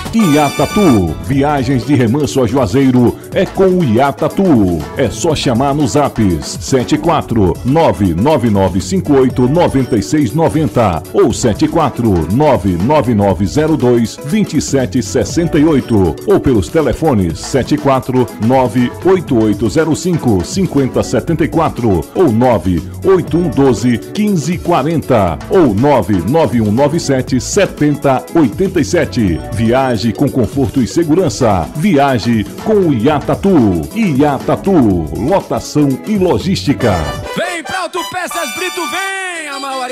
Iatatu, viagens de Remanso a Juazeiro é com o Iatatu. É só chamar nos zaps 74999589690 ou 74999022768 ou pelos telefones 74988055074 ou 981121540 ou 991977087. Viagem com conforto e segurança. Viaje com o Iatatu. Iatatu, lotação e logística. Vem pra Autopeças Brito, vem, Amaury.